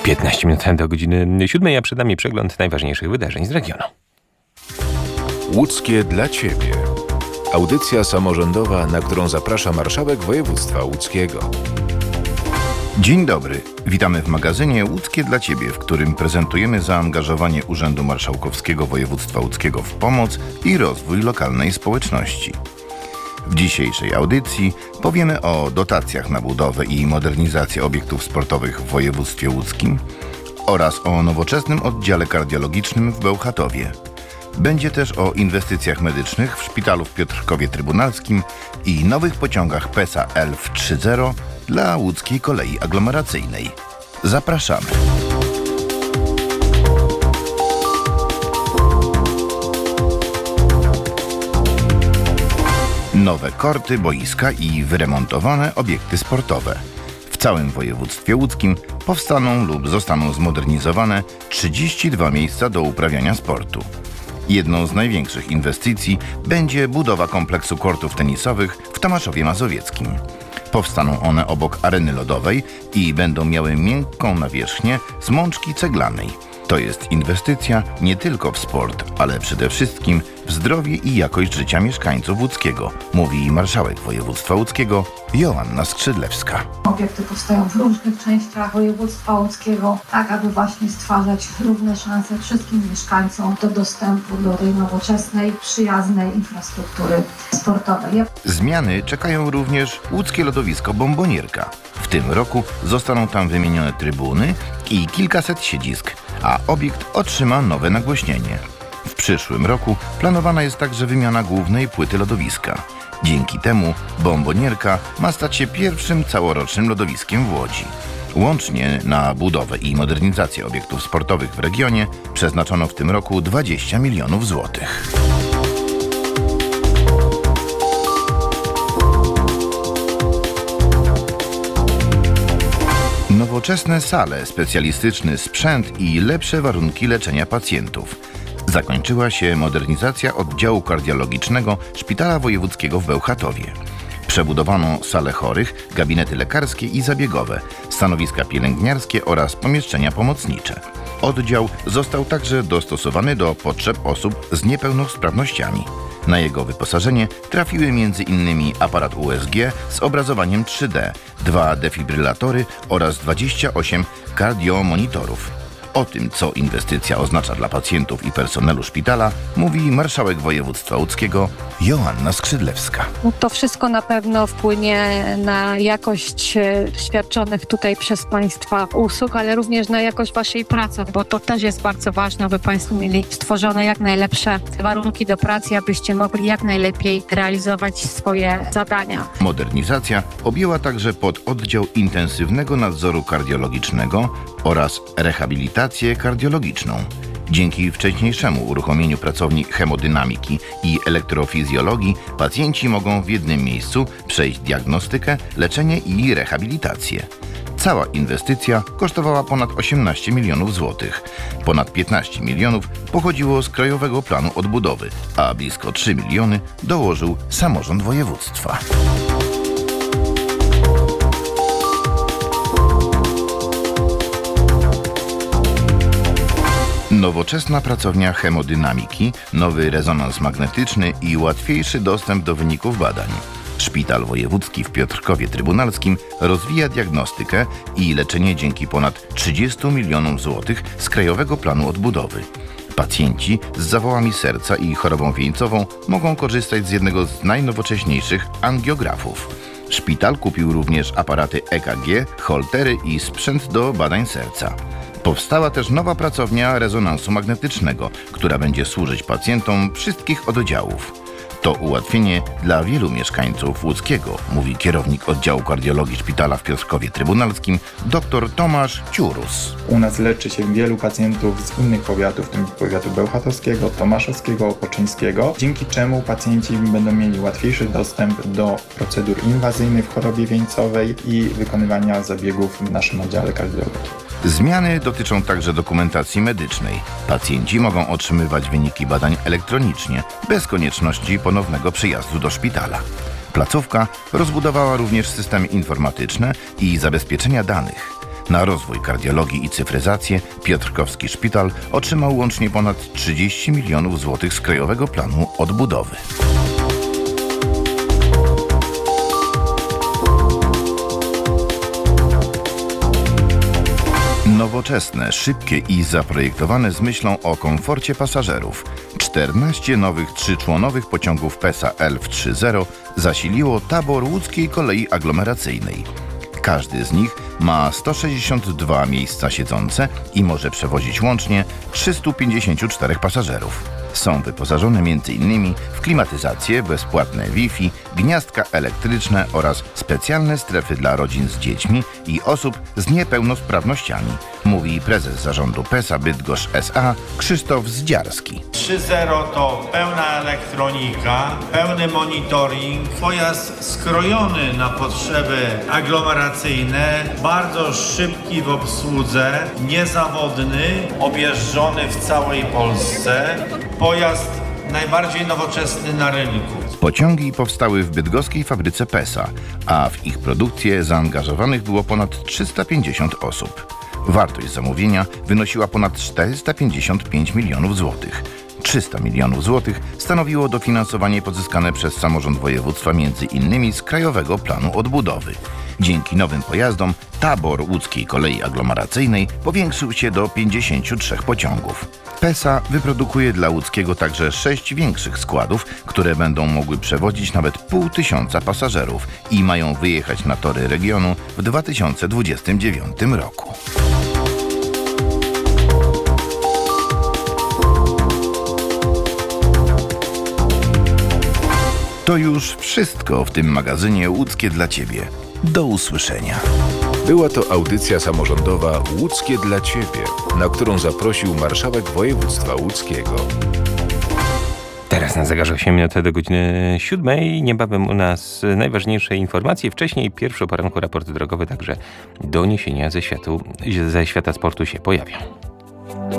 15 minut do godziny 7, a przed nami przegląd najważniejszych wydarzeń z regionu. Łódzkie dla Ciebie. Audycja samorządowa, na którą zaprasza marszałek województwa łódzkiego. Dzień dobry. Witamy w magazynie Łódzkie dla Ciebie, w którym prezentujemy zaangażowanie Urzędu Marszałkowskiego Województwa Łódzkiego w pomoc i rozwój lokalnej społeczności. W dzisiejszej audycji powiemy o dotacjach na budowę i modernizację obiektów sportowych w województwie łódzkim oraz o nowoczesnym oddziale kardiologicznym w Bełchatowie. Będzie też o inwestycjach medycznych w szpitalu w Piotrkowie Trybunalskim i nowych pociągach PESA ELF 3.0 dla łódzkiej kolei aglomeracyjnej. Zapraszamy. Nowe korty, boiska i wyremontowane obiekty sportowe. W całym województwie łódzkim powstaną lub zostaną zmodernizowane 32 miejsca do uprawiania sportu. Jedną z największych inwestycji będzie budowa kompleksu kortów tenisowych w Tomaszowie Mazowieckim. Powstaną one obok areny lodowej i będą miały miękką nawierzchnię z mączki ceglanej. To jest inwestycja nie tylko w sport, ale przede wszystkim w zdrowie i jakość życia mieszkańców łódzkiego, mówi marszałek województwa łódzkiego Joanna Skrzydlewska. Obiekty powstają w różnych częściach województwa łódzkiego, tak aby właśnie stwarzać równe szanse wszystkim mieszkańcom do dostępu do tej nowoczesnej, przyjaznej infrastruktury sportowej. Zmiany czekają również łódzkie lodowisko Bombonierka. W tym roku zostaną tam wymienione trybuny i kilkaset siedzisk, a obiekt otrzyma nowe nagłośnienie. W przyszłym roku planowana jest także wymiana głównej płyty lodowiska. Dzięki temu Bombonierka ma stać się pierwszym całorocznym lodowiskiem w Łodzi. Łącznie na budowę i modernizację obiektów sportowych w regionie przeznaczono w tym roku 20 milionów złotych. Nowoczesne sale, specjalistyczny sprzęt i lepsze warunki leczenia pacjentów. Zakończyła się modernizacja oddziału kardiologicznego Szpitala Wojewódzkiego w Bełchatowie. Przebudowano salę chorych, gabinety lekarskie i zabiegowe, stanowiska pielęgniarskie oraz pomieszczenia pomocnicze. Oddział został także dostosowany do potrzeb osób z niepełnosprawnościami. Na jego wyposażenie trafiły m.in. aparat USG z obrazowaniem 3D, 2 defibrylatory oraz 28 kardiomonitorów. O tym, co inwestycja oznacza dla pacjentów i personelu szpitala, mówi marszałek województwa łódzkiego Joanna Skrzydlewska. To wszystko na pewno wpłynie na jakość świadczonych tutaj przez Państwa usług, ale również na jakość Waszej pracy, bo to też jest bardzo ważne, aby Państwo mieli stworzone jak najlepsze warunki do pracy, abyście mogli jak najlepiej realizować swoje zadania. Modernizacja objęła także pododdział intensywnego nadzoru kardiologicznego oraz rehabilitację kardiologiczną. Dzięki wcześniejszemu uruchomieniu pracowni hemodynamiki i elektrofizjologii pacjenci mogą w jednym miejscu przejść diagnostykę, leczenie i rehabilitację. Cała inwestycja kosztowała ponad 18 milionów złotych. Ponad 15 milionów pochodziło z Krajowego Planu Odbudowy, a blisko 3 miliony dołożył samorząd województwa. Nowoczesna pracownia hemodynamiki, nowy rezonans magnetyczny i łatwiejszy dostęp do wyników badań. Szpital Wojewódzki w Piotrkowie Trybunalskim rozwija diagnostykę i leczenie dzięki ponad 30 milionom złotych z Krajowego Planu Odbudowy. Pacjenci z zawałami serca i chorobą wieńcową mogą korzystać z jednego z najnowocześniejszych angiografów. Szpital kupił również aparaty EKG, holtery i sprzęt do badań serca. Powstała też nowa pracownia rezonansu magnetycznego, która będzie służyć pacjentom wszystkich oddziałów. To ułatwienie dla wielu mieszkańców łódzkiego, mówi kierownik oddziału kardiologii szpitala w Piotrkowie Trybunalskim dr Tomasz Ciurus. U nas leczy się wielu pacjentów z innych powiatów, w tym powiatu bełchatowskiego, tomaszowskiego, opoczyńskiego, dzięki czemu pacjenci będą mieli łatwiejszy dostęp do procedur inwazyjnych w chorobie wieńcowej i wykonywania zabiegów w naszym oddziale kardiologii. Zmiany dotyczą także dokumentacji medycznej. Pacjenci mogą otrzymywać wyniki badań elektronicznie, bez konieczności ponownego przyjazdu do szpitala. Placówka rozbudowała również systemy informatyczne i zabezpieczenia danych. Na rozwój kardiologii i cyfryzację Piotrkowski Szpital otrzymał łącznie ponad 30 milionów złotych z Krajowego Planu Odbudowy. Nowoczesne, szybkie i zaprojektowane z myślą o komforcie pasażerów. 14 nowych 3-członowych pociągów PESA ELF 3.0 zasiliło tabor łódzkiej kolei aglomeracyjnej. Każdy z nich ma 162 miejsca siedzące i może przewozić łącznie 354 pasażerów. Są wyposażone m.in. w klimatyzację, bezpłatne Wi-Fi, gniazdka elektryczne oraz specjalne strefy dla rodzin z dziećmi i osób z niepełnosprawnościami, mówi prezes zarządu PESA Bydgoszcz S.A. Krzysztof Zdziarski. 3.0 to pełna elektronika, pełny monitoring, pojazd skrojony na potrzeby aglomeracyjne, bardzo szybki w obsłudze, niezawodny, objeżdżony w całej Polsce. Pojazd najbardziej nowoczesny na rynku. Pociągi powstały w bydgoskiej fabryce PESA, a w ich produkcję zaangażowanych było ponad 350 osób. Wartość zamówienia wynosiła ponad 455 milionów złotych. 300 milionów złotych stanowiło dofinansowanie pozyskane przez samorząd województwa m.in. z Krajowego Planu Odbudowy. Dzięki nowym pojazdom tabor łódzkiej kolei aglomeracyjnej powiększył się do 53 pociągów. PESA wyprodukuje dla łódzkiego także 6 większych składów, które będą mogły przewozić nawet 500 pasażerów i mają wyjechać na tory regionu w 2029 roku. To już wszystko w tym magazynie Łódzkie dla Ciebie. Do usłyszenia. Była to audycja samorządowa Łódzkie dla Ciebie, na którą zaprosił marszałek województwa łódzkiego. Teraz na zegarze 8 minut do godziny 7. Niebawem u nas najważniejsze informacje. Wcześniej pierwszy o poranku raport drogowy, także doniesienia ze świata sportu się pojawią.